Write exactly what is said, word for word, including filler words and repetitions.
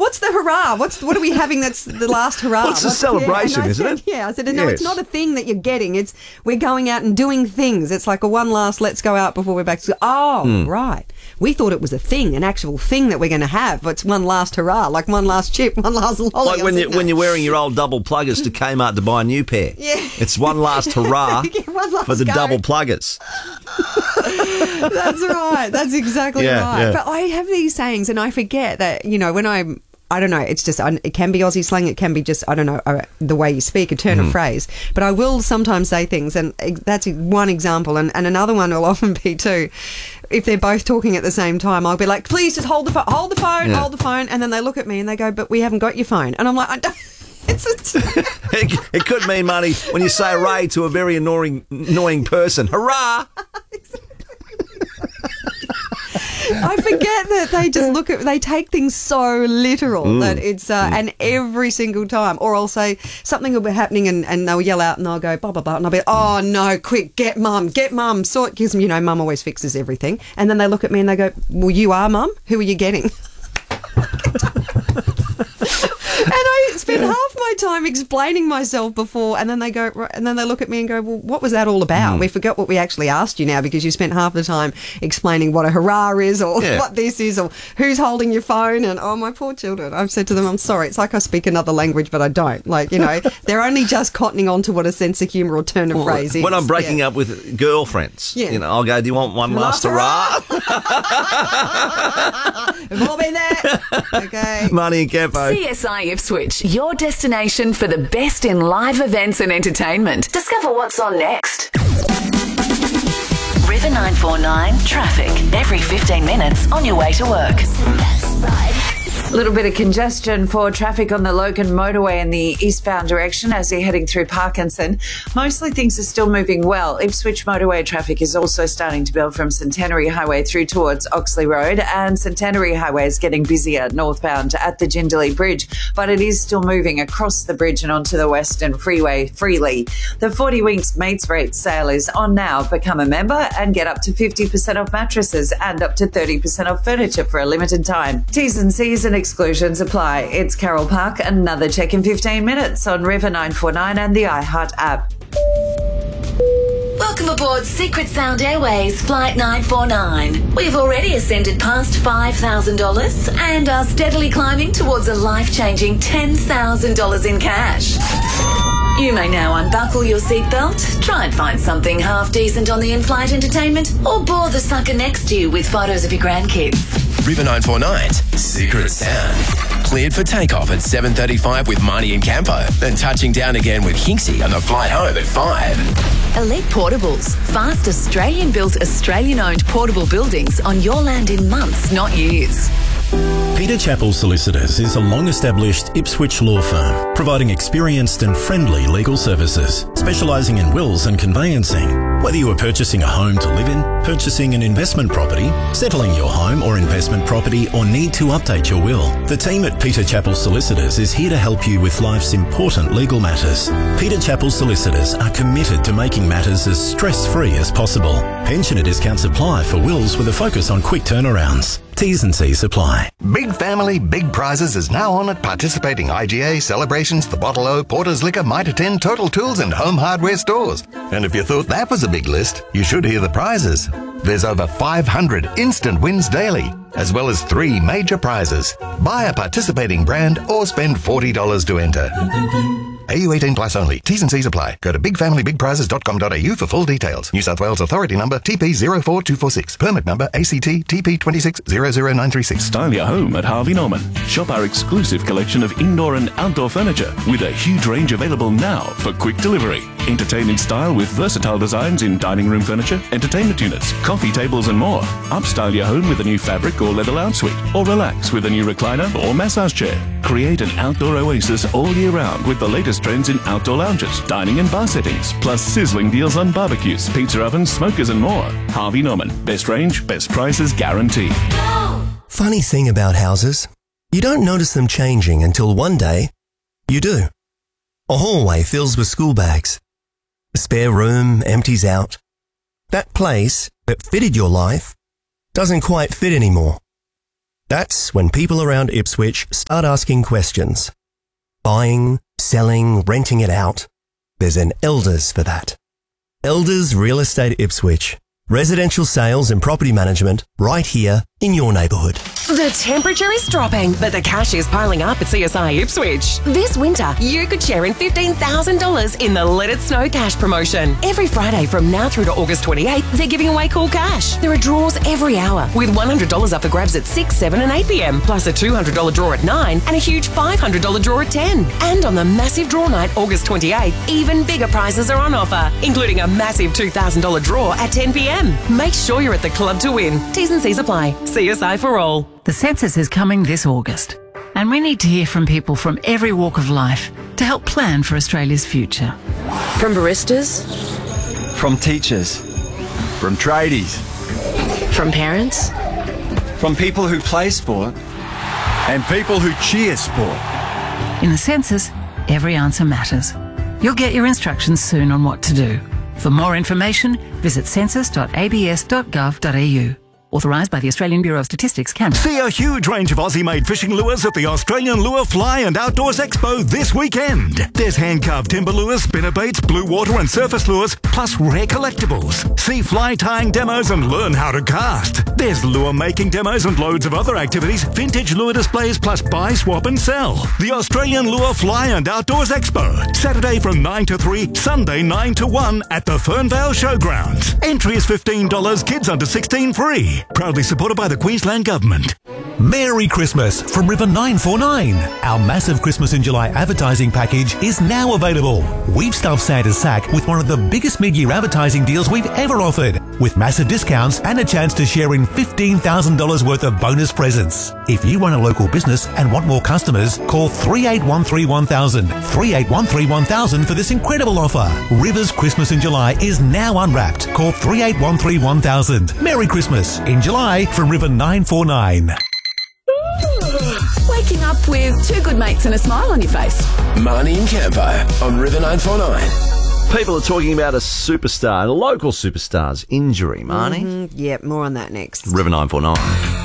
what's the hurrah? What's What are we having that's the last hurrah? Well, it's a celebration, yeah, isn't said, it? Yeah, I said, no, Yes. it's not a thing that you're getting. It's we're going out and doing things. It's like a one last let's go out before we're back to school. Oh, Hmm. right. We thought it was a thing, an actual thing that we're going to have. It's one last hurrah, like one last chip, one last lolly. Like when, I you, said, no. when you're wearing your old double pluggers to Kmart to buy a new pair. Yeah. It's one last hurrah Yeah, one last for the go. double pluggers. That's right. That's exactly Yeah, right. yeah. But I have these sayings and I forget that, you know, when I'm, I don't know, it's just, it can be Aussie slang, it can be just, I don't know, uh, the way you speak, a turn Mm. of phrase. But I will sometimes say things, and that's one example. And, and another one will often be too, if they're both talking at the same time, I'll be like, please just hold the phone, hold the phone, Yeah. hold the phone. And then they look at me and they go, but we haven't got your phone. And I'm like, I don't. It's, it's it, it could mean money when you say hooray to a very annoying, annoying person. Hurrah! I forget that they just look at, they take things so literal Mm. that it's, uh, and every single time, or I'll say something will be happening and, and they'll yell out and I'll go, blah, blah, blah, and I'll be, oh no, quick, get mum, get mum, sort, because, you know, mum always fixes everything. And then they look at me and they go, well, you are mum? Who are you getting? And I spend half my time explaining myself before, and then they go, and then they look at me and go, "Well, what was that all about?" Mm. We forgot what we actually asked you now because you spent half the time explaining what a hurrah is, or Yeah. what this is, or who's holding your phone. And oh, my poor children! I've said to them, "I'm sorry. It's like I speak another language, but I don't. Like, you know, they're only just cottoning on to what a sense of humour or turn of Well, phrase is." when I'm breaking Yeah. up with girlfriends, Yeah. you know, I'll go, do you want one last hurrah? We've all been there. Okay. Money and Campo. C S I Ipswich, your destination for the best in live events and entertainment. Discover what's on next. River nine four nine traffic every fifteen minutes on your way to work. A little bit of congestion for traffic on the Logan motorway in the eastbound direction as you're heading through Parkinson. Mostly things are still moving well. Ipswich motorway traffic is also starting to build from Centenary Highway through towards Oxley Road, and Centenary Highway is getting busier northbound at the Jindalee Bridge, but it is still moving across the bridge and onto the Western Freeway freely. The forty Winks Mates Rate sale is on now. Become a member and get up to fifty percent off mattresses and up to thirty percent off furniture for a limited time. T's and C's and exclusions apply. It's Carol Park. Another check in fifteen minutes on River nine four nine and the iHeart app. Welcome aboard Secret Sound Airways Flight nine four nine. We've already ascended past five thousand dollars and are steadily climbing towards a life-changing ten thousand dollars in cash. You may now unbuckle your seatbelt, try and find something half decent on the in-flight entertainment, or bore the sucker next to you with photos of your grandkids. River nine four nine's Secret Sound. Cleared for takeoff at seven thirty-five with Marnie and Campo, then touching down again with Hinksy on the flight home at five. Elite Portables. Fast Australian-built, Australian-owned portable buildings on your land in months, not years. Peter Chappell Solicitors is a long-established Ipswich law firm providing experienced and friendly legal services, specialising in wills and conveyancing. Whether you are purchasing a home to live in, purchasing an investment property, settling your home or investment property, or need to update your will, the team at Peter Chappell Solicitors is here to help you with life's important legal matters. Peter Chappell Solicitors are committed to making matters as stress-free as possible. Pensioner discounts apply for wills with a focus on quick turnarounds. T's and C's apply. Big Family, Big Prizes is now on at participating I G A, Celebrations, The Bottle O, Porter's Liquor, Mitre ten, Total Tools and Home Hardware stores. And if you thought that was a big list, you should hear the prizes. There's over five hundred instant wins daily, as well as three major prizes. Buy a participating brand or spend forty dollars to enter. A U eighteen plus only. T's and C's apply. Go to big family big prizes dot com dot a u for full details. New South Wales Authority number T P zero four two four six. Permit number A C T T P two six zero zero nine three six. Style your home at Harvey Norman. Shop our exclusive collection of indoor and outdoor furniture with a huge range available now for quick delivery. Entertain in style with versatile designs in dining room furniture, entertainment units, coffee tables and more. Upstyle your home with a new fabric or leather lounge suite, or relax with a new recliner or massage chair. Create an outdoor oasis all year round with the latest trends in outdoor lounges, dining and bar settings, plus sizzling deals on barbecues, pizza ovens, smokers and more. Harvey Norman. Best range, best prices guaranteed. Funny thing about houses, you don't notice them changing until one day you do. A hallway fills with school bags. A spare room empties out. That place that fitted your life doesn't quite fit anymore. That's when people around Ipswich start asking questions. Buying, selling, renting it out. There's an Elders for that. Elders Real Estate Ipswich. Residential sales and property management right here in your neighbourhood. The temperature is dropping, but the cash is piling up at C S I Ipswich. This winter, you could share in fifteen thousand dollars in the Let It Snow cash promotion. Every Friday from now through to August twenty-eighth, they're giving away cool cash. There are draws every hour, with one hundred dollars up for grabs at six, seven and eight p.m, plus a two hundred dollars draw at nine and a huge five hundred dollars draw at ten. And on the massive draw night, August twenty-eighth, even bigger prizes are on offer, including a massive two thousand dollars draw at ten p.m. Make sure you're at the club to win. T's and C's apply. C S I for all. The census is coming this August, and we need to hear from people from every walk of life to help plan for Australia's future. From baristas, from teachers, from tradies, from parents, from people who play sport, and people who cheer sport. In the census, every answer matters. You'll get your instructions soon on what to do. For more information, visit census dot a b s dot gov dot a u. Authorised by the Australian Bureau of Statistics, Canberra. See a huge range of Aussie-made fishing lures at the Australian Lure Fly and Outdoors Expo this weekend. There's hand-carved timber lures, spinnerbaits, blue water and surface lures, plus rare collectibles. See fly tying demos and learn how to cast. There's lure making demos and loads of other activities, vintage lure displays, plus buy, swap and sell. The Australian Lure Fly and Outdoors Expo. Saturday from nine to three, Sunday nine to one at the Fernvale Showgrounds. Entry is fifteen dollars, kids under sixteen free. Proudly supported by the Queensland Government. Merry Christmas from River nine four nine. Our massive Christmas in July advertising package is now available. We've stuffed Santa's sack with one of the biggest mid-year advertising deals we've ever offered, with massive discounts and a chance to share in fifteen thousand dollars worth of bonus presents. If you run a local business and want more customers, call three eight one three one thousand, three eight one three one thousand for this incredible offer. River's Christmas in July is now unwrapped. Call three eight one three one thousand. Merry Christmas in July from River nine four nine. Waking up with two good mates and a smile on your face. Marnie and Campo on River nine four nine. People are talking about a superstar, a local superstar's injury, Marnie. Mm-hmm. Yep, more on that next. River nine four nine.